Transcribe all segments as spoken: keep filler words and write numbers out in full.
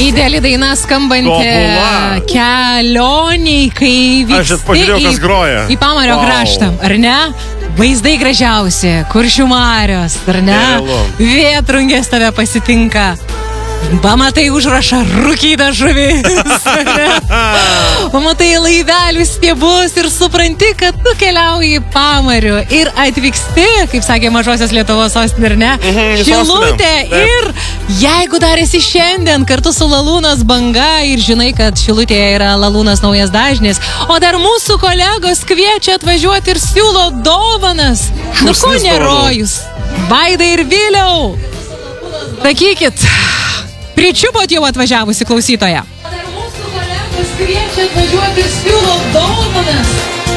Ideali daina skambanti Tobula. Kelioniai, kai Aš vyksti pažiūrėjau, kas į, groja. į Pamario Wow. kraštą, ar ne? Vaizdai gražiausi, Kuršių marios, ar ne? Realu. Vėtrungės tave pasitinka. Pamatai užrašą rūkytą žuvis. Pamatai laivelius stiebus ir supranti, kad tu keliauji į Pamarių ir atvyksti, kaip sakė mažosios Lietuvos sostinė, ar ne? Mhm, Šilutė. sostinė. Ir jeigu dar esi šiandien kartu su Lalūnas banga ir žinai, kad Šilutėje yra Lalūnas naujas dažnis, o dar mūsų kolegos kviečia atvažiuoti ir siūlo dovanas. Nu ko Šūsnis nerojus? Vaidai ir Viliau. Sakykit, pričiupot jau atvažiavusi klausytoją? Dar mūsų kolegos kviečia atvažiuoti ir siūlo dovanas.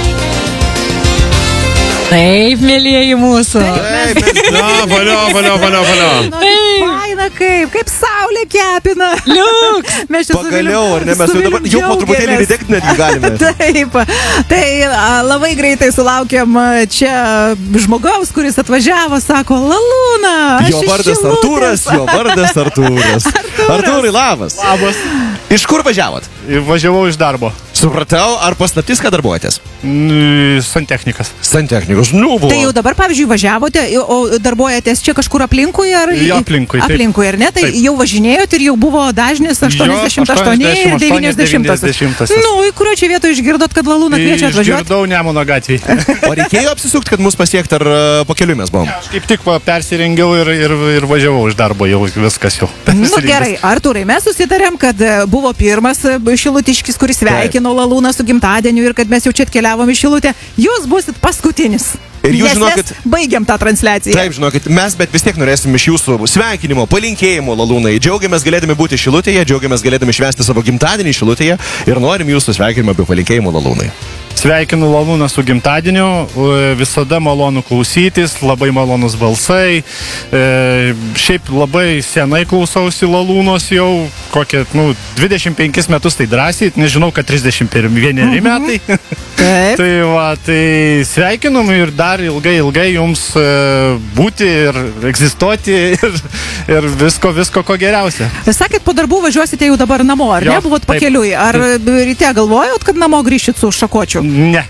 Taip, mėlyjeji mūsų. Na, valio, valio, valio, valio. Taip. Faina kaip, kaip saulė kepina. Liuks. Mes čia su Pagaliau, Vilium- ar ne, mes su jau dabar Vilium jau po truputėlį džiaugiamės. įdegti netgi galime. Taip, tai a, labai greitai sulaukėm a, čia žmogaus, kuris atvažiavo, sako, Lalūna. aš Jo iš vardas Šilutės." Artūras, jo vardas Artūras. Artūrai, labas. Labas. Iš kur važiavot? Važiavau iš darbo. Supratau, ar paslaptis, ką darbuojatės? Mm, Santechnikas. Santechnikus, nu buvo. Tai jau dabar, pavyzdžiui, važiavote, o darbuojatės čia kažkur aplinkui, ar? Jo, aplinkui, taip. Aplinkui, ar ne? Tai Taip. jau važinėjot ir jau buvo dažnis aštuoniasdešimt aštuoni ir devyniasdešimt. devyniasdešimtasis. Nu, į kurio čia vietoj išgirdot, kad Lalūna kviečia atvažiuoti? Išgirdau Nemuno gatvėje. O reikėjo apsisukti, kad mus pasiekti, ar e, po kelių mes buvom? Aš kaip tik va, persirengiau ir, ir, ir važiavau iš darbo, jau viskas jau. Nu persirengęs. gerai, Artūrai, mes susitarėm, kad e, buvo pirmas e, šilutiškis, kuris sveikino Lalūną su gimtadieniu ir kad mes jau čia atkeliavom į Šilutę. Jūs busit paskutinis. Ir jūs Nes žinokit- mes baigiam tą transliaciją. Taip, žinokit, mes bet vis tiek norėsim iš jūsų sveikinimo, palinkėjimo, Lalūnai. Džiaugiamės galėdami būti Šilutėje, džiaugiamės galėdami švęsti savo gimtadienį Šilutėje ir norim jūsų sveikinimo bei palinkėjimo, Lalūnai. Sveikinu Lalūną su gimtadieniu, e, visada malonu klausytis, labai malonus balsai. E, šiaip labai senai klausausi Lalūnos jau, kokie, nu, dvidešimt penkis metus tai drąsiai, nežinau, kad trisdešimt vieneri metai. Taip. Tai va, tai sveikinum ir dar ilgai, ilgai jums e, būti ir egzistuoti ir, ir visko, visko ko geriausia. Sakėt, po darbų važiuosite jau dabar namo, ar Jo, ne? Buvot taip. pakeliui. Ar ryte galvojot, kad namo grįšit su šakočiu? Ne.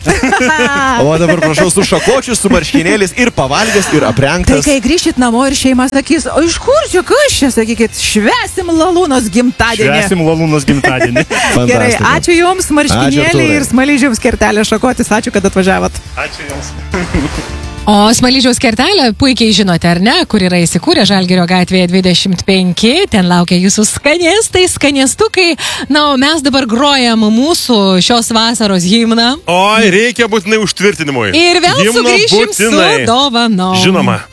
O dabar prašau su šakočiu, su marškinėlis ir pavalgęs, ir Tai aprengtas. kai grįšit namo ir šeima sakys, o iš kur čia, kas čia, sakykit, švesim Lalūnos gimtadienį. Švęsim Lalūnos gimtadienį. Gerai, Fantastika. ačiū Jums, marškinėliai Artūrai. ir smaližiaus kertelė šakotis, ačiū, kad atvažiavot. Ačiū Jums. O Smaližiaus kertelę puikiai žinote, ar ne, kur yra įsikūrę Žalgirio gatvėje dvidešimt penki, ten laukia jūsų skanėstai, skanėstukai. Na, o mes dabar grojam mūsų šios vasaros himną. Oi, reikia būtinai užtvirtinimui. Ir vėl Himno sugrįšim su būtinai. dovanom. Žinoma.